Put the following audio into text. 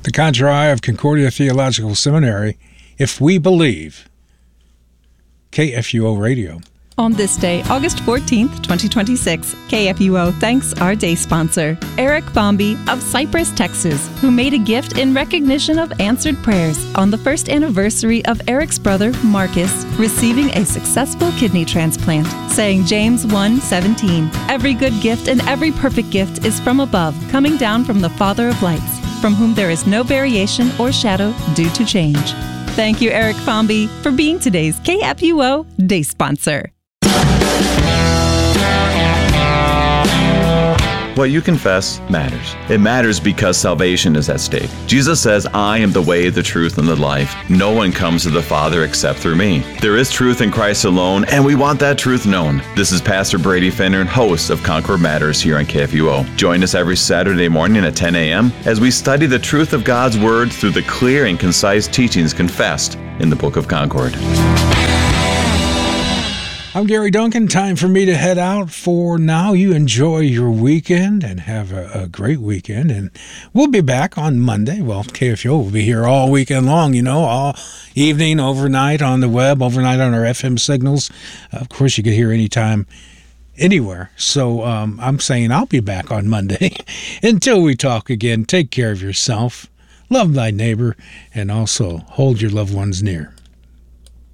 the Contrai of Concordia Theological Seminary, If We Believe. KFUO Radio. On this day, August 14th, 2026, KFUO thanks our day sponsor, Eric Bombi of Cypress, Texas, who made a gift in recognition of answered prayers on the first anniversary of Eric's brother, Marcus, receiving a successful kidney transplant, saying James 1:17, "Every good gift and every perfect gift is from above, coming down from the Father of lights, from whom there is no variation or shadow due to change." Thank you, Eric Bombi, for being today's KFUO day sponsor. What you confess matters. It matters because salvation is at stake. Jesus says, "I am the way, the truth, and the life. No one comes to the Father except through me." There is truth in Christ alone, and we want that truth known. This is Pastor Brady Finner, host of Concord Matters here on KFUO. Join us every Saturday morning at 10 a.m. as we study the truth of God's Word through the clear and concise teachings confessed in the Book of Concord. I'm Gary Duncan. Time for me to head out for now. You enjoy your weekend and have a great weekend. And we'll be back on Monday. Well, KFUO will be here all weekend long, all evening, overnight on the web, overnight on our FM signals. Of course, you can hear anytime, anywhere. So I'm saying I'll be back on Monday. Until we talk again, take care of yourself, love thy neighbor, and also hold your loved ones near.